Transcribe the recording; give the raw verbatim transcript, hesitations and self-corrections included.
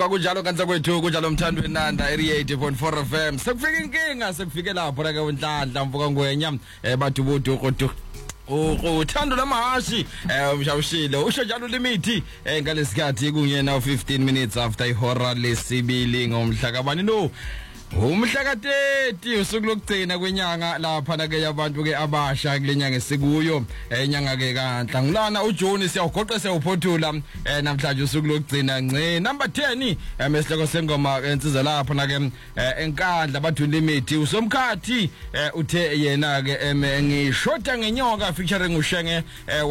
Kwakunjalo kanza kwethu kunjalo umthando wenanda eighty point four F M. Sekufika inkinga sekufike lapho la ke uNhlanhla mvuka ngwenya eh bathubudu kodwa uthando lamahashi eh umshawushile usho njalo limithi eh ngalesikhathi kunyena fifteen minutes after ihora lesibili ngomhla kabani no umhla ka thirty usuku lokugcina kwenyanga lapha na ke abantu ke abasha kulenyanga esikuyo enyanga ke kanhla ngilana uJoni siyagoqa siyawuphothula eh namhlanje usuku lokugcina ngce number ten emesihloko sengoma ensiza lapha na ke enkandla bathu limit usomkhathi uthe yena ke ngishota ngenyoka featuring ushenge